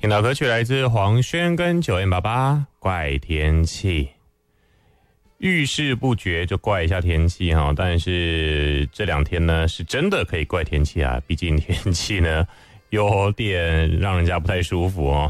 听到歌曲来自黄轩跟9M88怪天气，遇事不决就怪一下天气哈，但是这2天呢是真的可以怪天气啊，毕竟天气呢有点让人家不太舒服哦。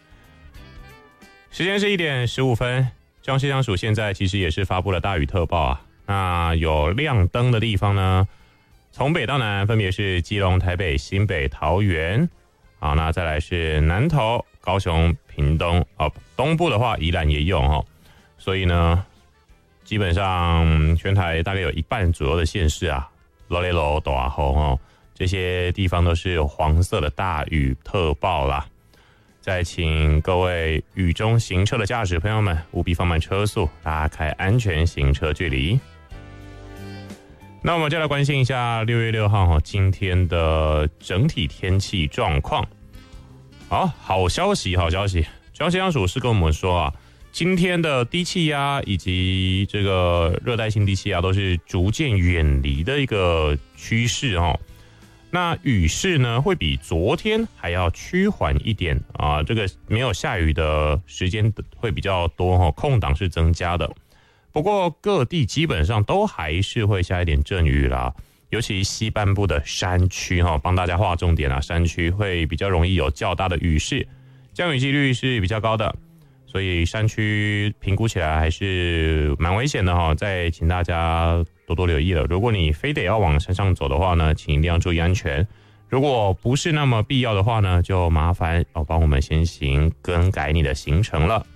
时间是1点15分，中央气象署现在其实也是发布了大雨特报啊。那有亮灯的地方呢，从北到南分别是基隆、台北、新北、桃园。好，那再来是南投、高雄、屏东哦，东部的话宜兰也有哦，所以呢，基本上全台大概有1半左右的县市啊，落雷落大雨哦，这些地方都是有黄色的大雨特报啦。再请各位雨中行车的驾驶朋友们务必放慢车速，拉开安全行车距离。那我们就来关心一下6月6号今天的整体天气状况。好消息，中央气象署是跟我们说啊，今天的低气压以及这个热带性低气压都是逐渐远离的一个趋势哦。那雨势呢会比昨天还要趋缓一点啊，这个没有下雨的时间会比较多哦，空档是增加的。不过各地基本上都还是会下一点阵雨啦，尤其西半部的山区帮大家划重点啊，山区会比较容易有较大的雨势，降雨几率是比较高的，所以山区评估起来还是蛮危险的再请大家多多留意了。如果你非得要往山上走的话呢，请一定要注意安全。如果不是那么必要的话呢，就麻烦帮我们先行更改你的行程了。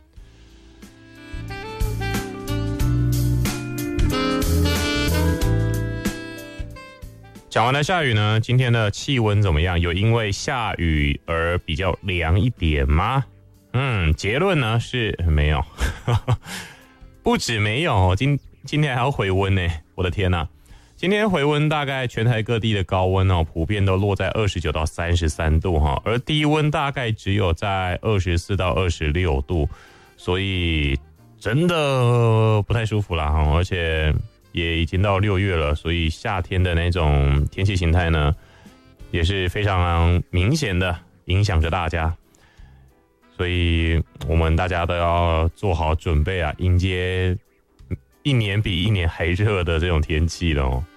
讲完了下雨呢，今天的气温怎么样？有因为下雨而比较凉一点吗？结论呢是没有，不止没有，今天还要回温呢，我的天哪！今天回温大概全台各地的高温普遍都落在29到33度而低温大概只有在24到26度，所以真的不太舒服啦而且也已经到6月了，所以夏天的那种天气形态呢，也是非常明显的影响着大家。所以我们大家都要做好准备啊，迎接一年比一年还热的这种天气了哦。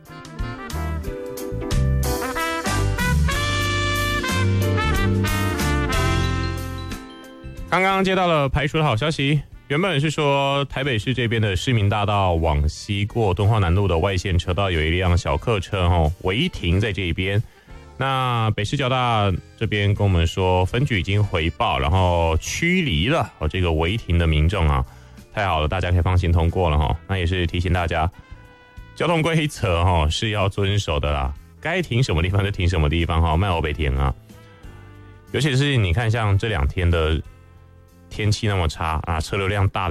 刚刚接到了排除的好消息，原本是说台北市这边的市民大道往西过敦化南路的外线车道有一辆小客车违停在这边。那北市交大这边跟我们说分局已经回报，然后驱离了这个违停的民众啊，太好了，大家可以放心通过了那也是提醒大家，交通规则是要遵守的啦，该停什么地方就停什么地方卖欧北停啊。尤其是你看像这2天的天气那么差啊，车流量大的